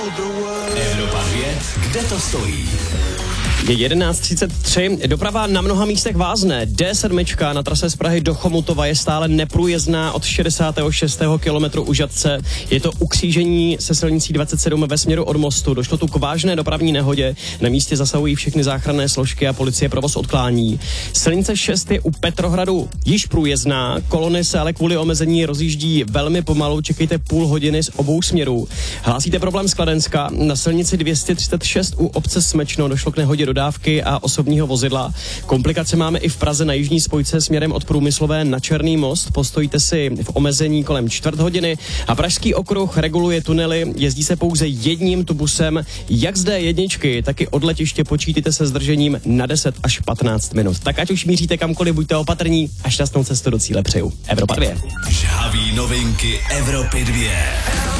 Evropa 2, kde to stojí? Je 11:33, doprava na mnoha místech vázne. D7 na trase z Prahy do Chomutova je stále neprůjezdná od 66. kilometru u Žatce. Je to u křížení se silnicí 27 ve směru od mostu. Došlo tu k vážné dopravní nehodě. Na místě zasahují všechny záchranné složky a policie provoz odklání. Silnice 6 je u Petrohradu již průjezdná. Kolony se ale kvůli omezení rozjíždí velmi pomalu. Čekejte půl hodiny z obou směrů. Hlásíte problém z Kladenska. Na silnici 236 u obce Smečno došlo k nehodě dodávky a osobního vozidla. Komplikace máme i v Praze na jižní spojce směrem od Průmyslové na Černý most. Postojíte si v omezení kolem čtvrt hodiny a Pražský okruh reguluje tunely. Jezdí se pouze jedním tubusem. Jak z D1, tak i od letiště počítejte se zdržením na 10 až 15 minut. Tak ať už míříte kamkoliv, buďte opatrní a šťastnou cestu do cíle přeju. Evropa 2. Žhavý novinky Evropy 2.